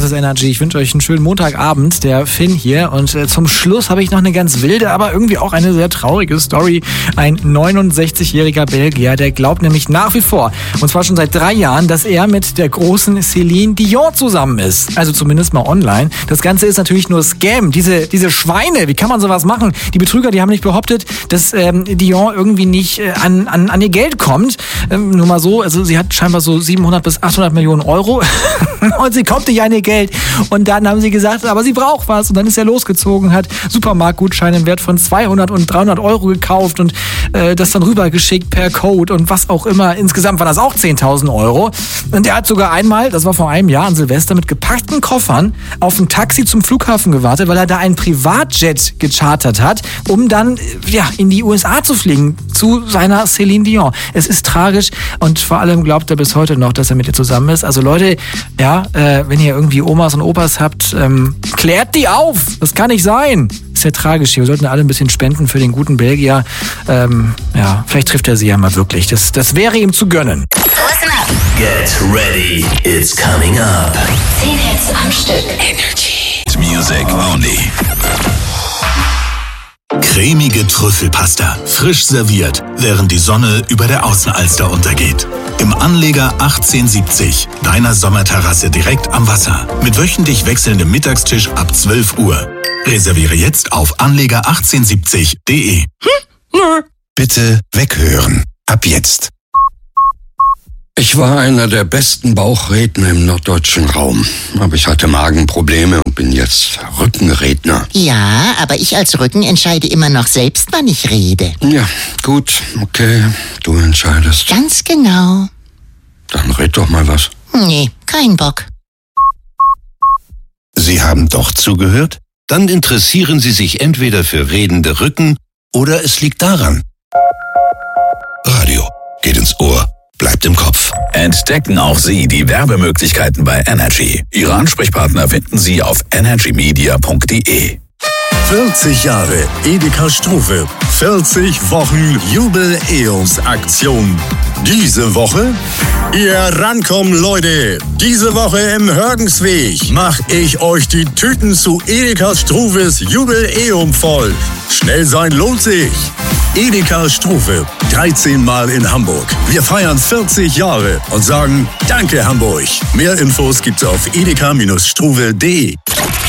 ist Energy. Ich wünsche euch einen schönen Montagabend, der Finn hier. Und zum Schluss habe ich noch eine ganz wilde, aber irgendwie auch eine sehr traurige Story. Ein 69-jähriger Belgier, der glaubt nämlich nach wie vor, und zwar schon seit 3 Jahren, dass er mit der großen Celine Dion zusammen ist. Also zumindest mal online. Das Ganze ist natürlich nur Scam. Diese Schweine, wie kann man sowas machen? Die Betrüger, die haben nicht behauptet, dass Dion irgendwie nicht an ihr Geld kommt. Nur mal so, also sie hat scheinbar so 700 bis 800 Millionen Euro und sie kommt nicht an ihr Geld. Und dann haben sie gesagt, aber sie braucht was. Und dann ist er losgezogen, hat Supermarktgutscheine im Wert von 200 und 300 Euro gekauft und das dann rübergeschickt per Code und was auch immer. Insgesamt waren das auch 10.000 Euro. Und er hat sogar einmal, das war vor einem Jahr an Silvester, mit gepackten Koffern auf ein Taxi zum Flughafen gewartet, weil er da einen Privatjet gechartert hat, um dann in die USA zu fliegen, zu seiner Celine Dion. Es ist tragisch und vor allem glaubt er bis heute noch, dass er mit ihr zusammen ist. Also Leute, wenn ihr irgendwie Omas und Opas habt, klärt die auf. Das kann nicht sein. Ist ja tragisch hier. Wir sollten alle ein bisschen spenden für den guten Belgier. Vielleicht trifft er sie ja mal wirklich. Das wäre ihm zu gönnen. Listen up. Get ready, it's coming up. 10 Hits am Stück. Energy. Music only. Cremige Trüffelpasta, frisch serviert, während die Sonne über der Außenalster untergeht. Im Anleger 1870, deiner Sommerterrasse direkt am Wasser. Mit wöchentlich wechselndem Mittagstisch ab 12 Uhr. Reserviere jetzt auf anleger1870.de. Bitte weghören. Ab jetzt. Ich war einer der besten Bauchredner im norddeutschen Raum. Aber ich hatte Magenprobleme und bin jetzt Rückenredner. Ja, aber ich als Rücken entscheide immer noch selbst, wann ich rede. Ja, gut, okay, du entscheidest. Ganz genau. Dann red doch mal was. Nee, kein Bock. Sie haben doch zugehört? Dann interessieren Sie sich entweder für redende Rücken oder es liegt daran. Radio geht ins Ohr, bleibt im Kopf. Entdecken auch Sie die Werbemöglichkeiten bei Energy. Ihre Ansprechpartner finden Sie auf energymedia.de. 40 Jahre Edeka Struve. 40 Wochen Jubiläumsaktion. Diese Woche? Ihr rankommen, Leute. Diese Woche im Hörgensweg mach ich euch die Tüten zu Edeka Struves Jubiläum voll. Schnell sein lohnt sich. Edeka Struve, 13 Mal in Hamburg. Wir feiern 40 Jahre und sagen Danke Hamburg. Mehr Infos gibt's auf edeka-struve.de.